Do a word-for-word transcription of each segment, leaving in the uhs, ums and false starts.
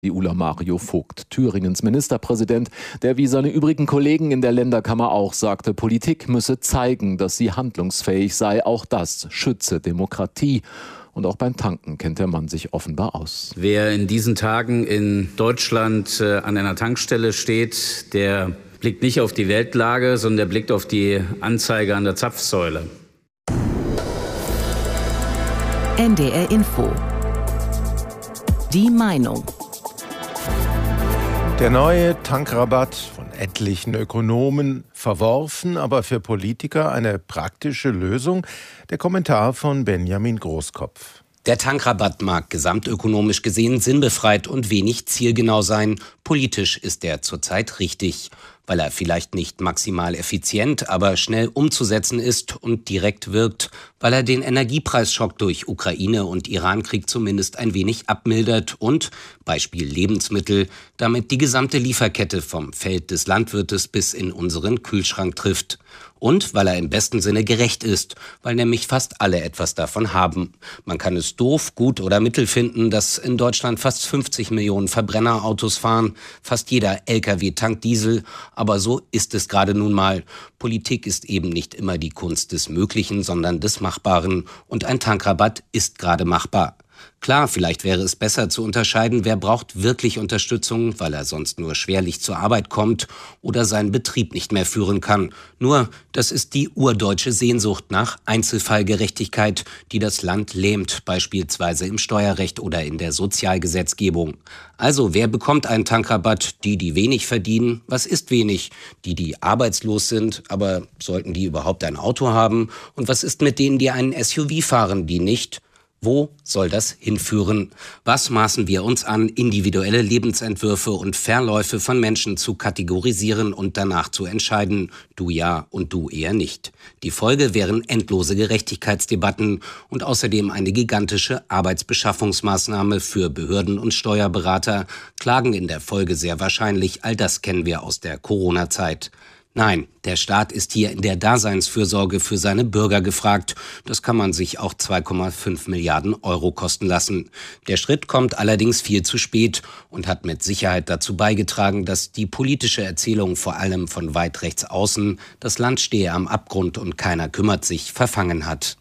Die Ulla Mario Vogt, Thüringens Ministerpräsident, der wie seine übrigen Kollegen in der Länderkammer auch sagte, Politik müsse zeigen, dass sie handlungsfähig sei. Auch das schütze Demokratie. Und auch beim Tanken kennt der Mann sich offenbar aus. Wer in diesen Tagen in Deutschland äh, an einer Tankstelle steht, der blickt nicht auf die Weltlage, sondern der blickt auf die Anzeige an der Zapfsäule. N D R Info. Die Meinung. Der neue Tankrabatt, von etlichen Ökonomen verworfen, aber für Politiker eine praktische Lösung. Der Kommentar von Benjamin Großkopf. Der Tankrabatt mag gesamtökonomisch gesehen sinnbefreit und wenig zielgenau sein. Politisch ist er zurzeit richtig, weil er vielleicht nicht maximal effizient, aber schnell umzusetzen ist und direkt wirkt, weil er den Energiepreisschock durch Ukraine- und Irankrieg zumindest ein wenig abmildert und, Beispiel Lebensmittel, damit die gesamte Lieferkette vom Feld des Landwirtes bis in unseren Kühlschrank trifft. Und weil er im besten Sinne gerecht ist, weil nämlich fast alle etwas davon haben. Man kann es doof, gut oder mittel finden, dass in Deutschland fast fünfzig Millionen Verbrennerautos fahren, fast jeder L K W tankt Diesel, aber so ist es gerade nun mal. Politik ist eben nicht immer die Kunst des Möglichen, sondern des Machbaren. Und ein Tankrabatt ist gerade machbar. Klar, vielleicht wäre es besser zu unterscheiden, wer braucht wirklich Unterstützung, weil er sonst nur schwerlich zur Arbeit kommt oder seinen Betrieb nicht mehr führen kann. Nur, das ist die urdeutsche Sehnsucht nach Einzelfallgerechtigkeit, die das Land lähmt, beispielsweise im Steuerrecht oder in der Sozialgesetzgebung. Also, wer bekommt einen Tankrabatt? Die, die wenig verdienen? Was ist wenig? Die, die arbeitslos sind, aber sollten die überhaupt ein Auto haben? Und was ist mit denen, die einen S U V fahren, die nicht? Wo soll das hinführen? Was maßen wir uns an, individuelle Lebensentwürfe und Verläufe von Menschen zu kategorisieren und danach zu entscheiden, du ja und du eher nicht? Die Folge wären endlose Gerechtigkeitsdebatten und außerdem eine gigantische Arbeitsbeschaffungsmaßnahme für Behörden und Steuerberater, klagen in der Folge sehr wahrscheinlich, all das kennen wir aus der Corona-Zeit. Nein, der Staat ist hier in der Daseinsfürsorge für seine Bürger gefragt. Das kann man sich auch zwei Komma fünf Milliarden Euro kosten lassen. Der Schritt kommt allerdings viel zu spät und hat mit Sicherheit dazu beigetragen, dass die politische Erzählung vor allem von weit rechts außen, das Land stehe am Abgrund und keiner kümmert sich, verfangen hat.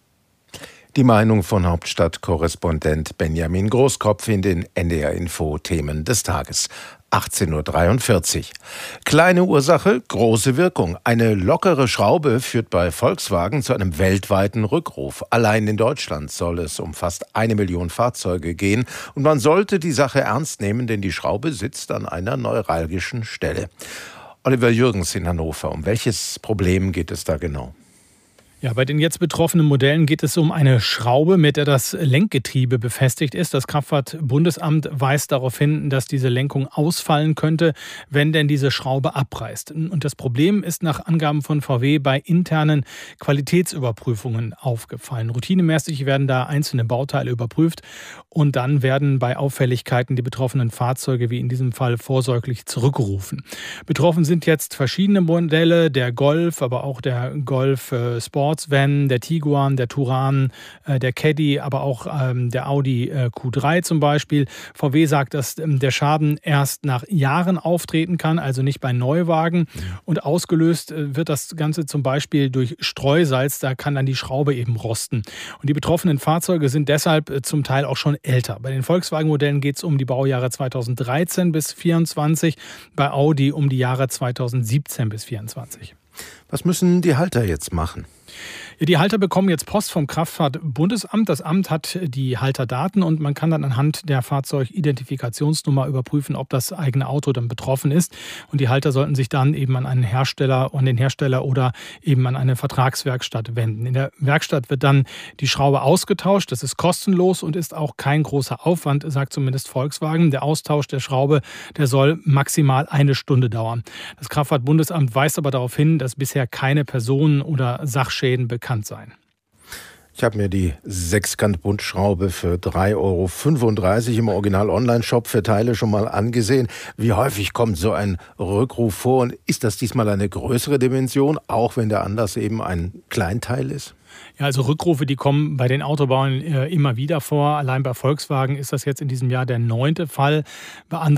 Die Meinung von Hauptstadtkorrespondent Benjamin Großkopf in den N D R Info Themen des Tages. achtzehn Uhr dreiundvierzig. Kleine Ursache, große Wirkung. Eine lockere Schraube führt bei Volkswagen zu einem weltweiten Rückruf. Allein in Deutschland soll es um fast eine Million Fahrzeuge gehen. Und man sollte die Sache ernst nehmen, denn die Schraube sitzt an einer neuralgischen Stelle. Oliver Jürgens in Hannover. Um welches Problem geht es da genau? Ja, bei den jetzt betroffenen Modellen geht es um eine Schraube, mit der das Lenkgetriebe befestigt ist. Das Kraftfahrtbundesamt weist darauf hin, dass diese Lenkung ausfallen könnte, wenn denn diese Schraube abreißt. Und das Problem ist nach Angaben von V W bei internen Qualitätsüberprüfungen aufgefallen. Routinemäßig werden da einzelne Bauteile überprüft und dann werden bei Auffälligkeiten die betroffenen Fahrzeuge, wie in diesem Fall, vorsorglich zurückgerufen. Betroffen sind jetzt verschiedene Modelle, der Golf, aber auch der Golf äh, Sport, Van, der Tiguan, der Touran, äh, der Caddy, aber auch ähm, der Audi äh, Q drei zum Beispiel. V W sagt, dass ähm, der Schaden erst nach Jahren auftreten kann, also nicht bei Neuwagen. Und ausgelöst äh, wird das Ganze zum Beispiel durch Streusalz, da kann dann die Schraube eben rosten. Und die betroffenen Fahrzeuge sind deshalb äh, zum Teil auch schon älter. Bei den Volkswagen-Modellen geht es um die Baujahre zweitausenddreizehn bis vierundzwanzig, bei Audi um die Jahre zweitausendsiebzehn bis vierundzwanzig. Was müssen die Halter jetzt machen? Ja, die Halter bekommen jetzt Post vom Kraftfahrtbundesamt. Das Amt hat die Halterdaten und man kann dann anhand der Fahrzeugidentifikationsnummer überprüfen, ob das eigene Auto dann betroffen ist. Und die Halter sollten sich dann eben an einen Hersteller, an den Hersteller oder eben an eine Vertragswerkstatt wenden. In der Werkstatt wird dann die Schraube ausgetauscht. Das ist kostenlos und ist auch kein großer Aufwand, sagt zumindest Volkswagen. Der Austausch der Schraube, der soll maximal eine Stunde dauern. Das Kraftfahrtbundesamt weist aber darauf hin, dass bisher keine Personen- oder Sachschäden bekannt sein. Ich habe mir die Sechskant-Bundschraube für drei Euro fünfunddreißig im Original-Online-Shop für Teile schon mal angesehen. Wie häufig kommt so ein Rückruf vor und ist das diesmal eine größere Dimension, auch wenn der Anlass eben ein Kleinteil ist? Ja, also Rückrufe, die kommen bei den Autobauern äh, immer wieder vor. Allein bei Volkswagen ist das jetzt in diesem Jahr der neunte Fall. Bei anderen